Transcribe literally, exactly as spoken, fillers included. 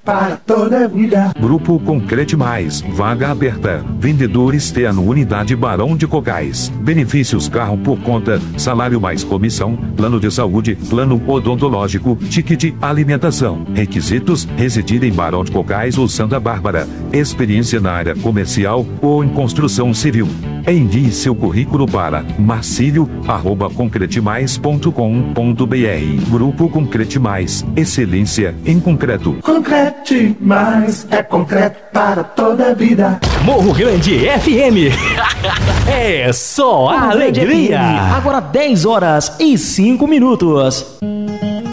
para toda a vida. Grupo Concrete Mais, vaga aberta. Vendedor externo, unidade Barão de Cocais. Benefícios: carro por conta, salário mais comissão, plano de saúde, plano odontológico, ticket alimentação. Requisitos: residir em Barão de Cocais ou Santa Bárbara. Experiência na área comercial ou em construção civil. Envie seu currículo para marcilio arroba concretemais ponto com ponto br. Grupo Concrete Mais, excelência em concreto. Concrete Mais é concreto para toda a vida. Morro Grande F M. É só Morro Grande alegria. F M. Agora dez horas e cinco minutos.